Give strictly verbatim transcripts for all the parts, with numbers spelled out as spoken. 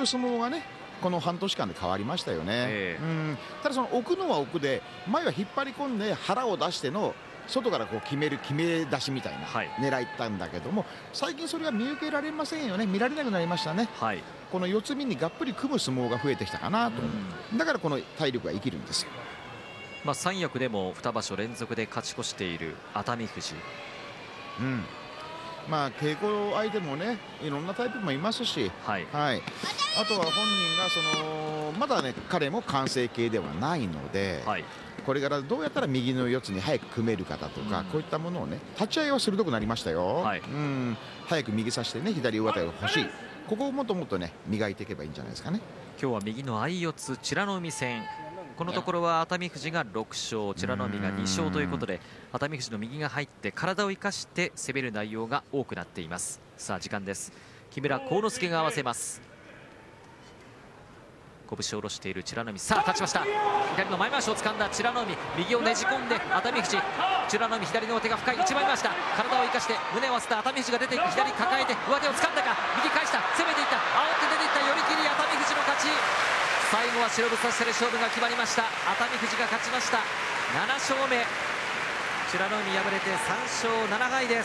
いう相撲がねこの半年間で変わりましたよね、えー、うんただその置くのは置くで前は引っ張り込んで腹を出しての外からこう決める決め出しみたいな狙いったんだけども、はい、最近それが見受けられませんよね。見られなくなりましたね、はい、この四つ身にがっぷり組む相撲が増えてきたかなと思う。だからこの体力が生きるんですよ。 まあ、三役でもに場所連続で勝ち越している熱海富士、 うんまあ、稽古相手もねいろんなタイプもいますし、はいはい、あとは本人がそのまだね彼も完成形ではないので、はい、これからどうやったら右の四つに早く組めるかだとか、うん、こういったものをね立ち合いは鋭くなりましたよ、はい、うん早く右差してね左上手が欲しい。ここをもっともっとね磨いていけばいいんじゃないですかね。 今日は右の相四つ美ノ海戦、このところは熱海富士がろく勝、美ノ海がに勝ということで、熱海富士の右が入って体を生かして攻める内容が多くなっています。さあ時間です。木村晃之助が合わせます。拳を下ろしている美ノ海、さあ勝ちました。左の前回しを掴んだ美ノ海、右をねじ込んで熱海富士、美ノ海左の手が深い一枚回した、体を生かして胸を合わせた熱海富士が出ていく、左抱えて上手を掴んだか、右返した、攻めていった、煽って出ていった、寄り切り熱海富士の勝ち。最後は白房下で勝負が決まりました。熱海富士が勝ちました。なな勝目、美ノ海敗れてさん勝なな敗です。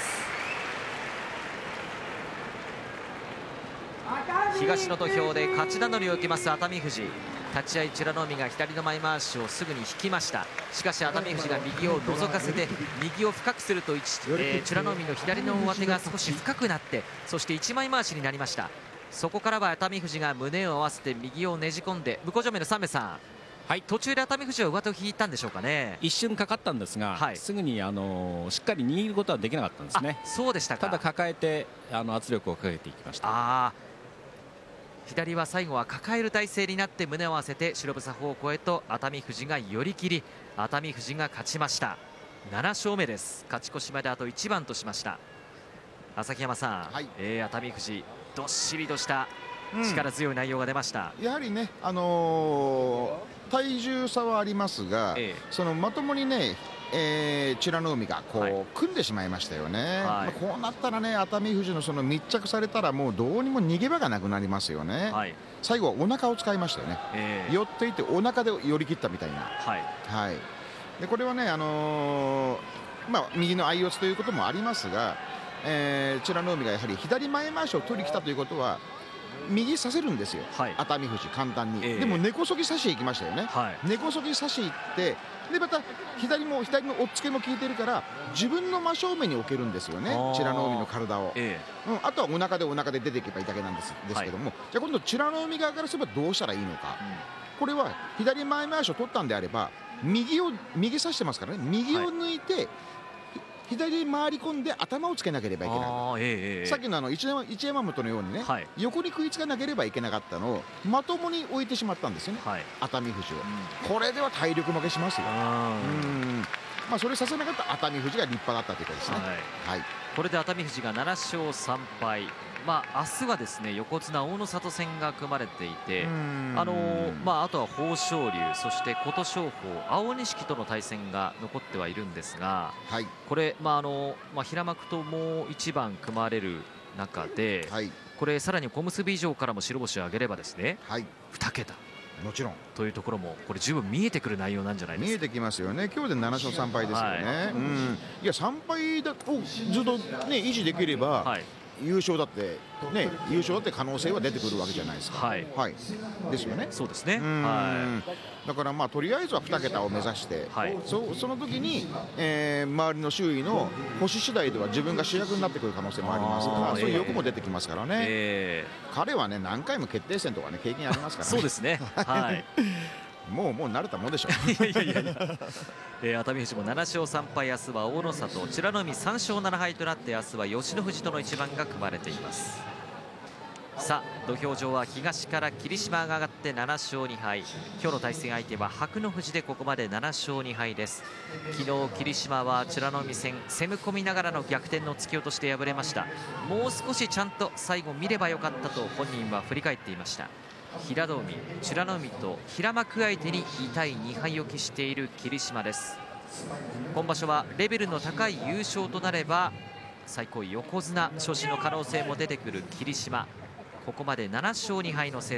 東の土俵で勝ち名乗りを受けます熱海富士。立ち合い美ノ海が左の前回しをすぐに引きました。しかし熱海富士が右を覗かせて右を深くすると、えー、美ノ海の左の上手が少し深くなって、そして一枚回しになりました。そこからは熱海富士が胸を合わせて右をねじ込んで、向正面の三名さん、はい、途中で熱海富士は上手を引いたんでしょうかね。 一瞬かかったんですが、はい、すぐにあのしっかり握ることはできなかったんですね。 そうでしたか。 ただ抱えてあの圧力をかけていきました。 あ左は最後は抱える体勢になって胸を合わせて白房方向へと熱海富士が寄り切り、熱海富士が勝ちました。なな勝目です。勝ち越しまであといち番としました。旭山さん、はい、えー、熱海富士どっしりとした力強い内容が出ました、 うん、やはりね、あのー、体重差はありますが、ええ、そのまともにね、えー、美ノ海がこう、はい、組んでしまいましたよね、はい、まあ、こうなったらね熱海富士のその密着されたらもうどうにも逃げ場がなくなりますよね、はい、最後はお腹を使いましたよね、えー、寄っていってお腹で寄り切ったみたいな、はいはい、でこれはね、あのーまあ、右の相四つということもありますが、えー、美ノ海がやはり左前回しを取りに来たということは右させるんですよ、はい、熱海富士簡単に、えー、でも根こそぎ差し行きましたよね、はい、根こそぎ差し行ってでまた左も左の押っつけも効いてるから自分の真正面に置けるんですよね、美ノ海の体を、えーうん、あとはお腹でお腹で出ていけばいいだけなんです、ですけども、はい、じゃあ今度美ノ海側からすればどうしたらいいのか、うん、これは左前回しを取ったんであれば右を右差してますからね、右を抜いて、はい、左に回り込んで頭をつけなければいけない、えー、さっきのあの一山一山本のようにね、はい、横に食いつかなければいけなかったのをまともに置いてしまったんですよね、はい、熱海富士を、うん、これでは体力負けしますよ。うんまあそれさせなかった熱海富士が立派だったということですね、はいはい、 これで熱海富士がなな勝さん敗、まあ、明日はですね横綱大野里戦が組まれていて、あのーまあ、あとは豊昇龍、そして琴勝峰、青錦との対戦が残ってはいるんですが、はい、これ、まああのまあ、平幕ともう一番組まれる中で、はい、これさらに小結以上からも白星を挙げればですね、はい、に桁もちろんというところもこれ十分見えてくる内容なんじゃないですか。 見えてきますよね。今日でなな勝さん敗ですよね、はい、うん、いやさん敗だをずっと、ね、維持できれば、はい、優勝だって、ね、優勝だって可能性は出てくるわけじゃないですか、はいはい、ですよね。 そうですね、 はい、だからまあとりあえずはに桁を目指して、はい、そ, その時に、えー、周りの周囲の星次第では自分が主役になってくる可能性もありますから、そういう欲も出てきますからね、えー、彼はね何回も決定戦とかね経験ありますからね。 そうですね、はいもうもう慣れたもんでしょいやいやいやいや、えー、熱海富士もなな勝さん敗、明日は大野里、美ノ海さん勝なな敗となって明日は吉野富士との一番が組まれています。さあ土俵上は東から霧島が上がってなな勝に敗、今日の対戦相手は白野富士でここまでなな勝に敗です。昨日霧島は美ノ海戦攻め込みながらの逆転の突き落としで敗れました。もう少しちゃんと最後見ればよかったと本人は振り返っていました。平戸海、美ノ海と平幕相手に痛いに敗を喫している霧島です。今場所はレベルの高い優勝となれば最高位横綱昇進の可能性も出てくる霧島、ここまでなな勝に敗の成績。